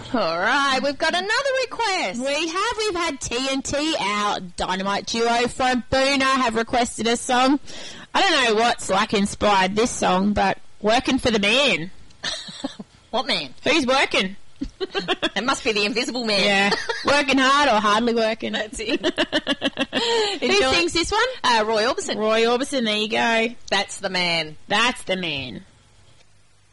All right, we've got another request. We've had TNT, our Dynamite duo from Boona, have requested a song. I don't know what's inspired this song, but Working for the Man. What man? Who's working? It must be the Invisible Man. Yeah. Working hard or hardly working. That's it. Who sings this one? Roy Orbison. Roy Orbison, there you go. That's the man. That's the man.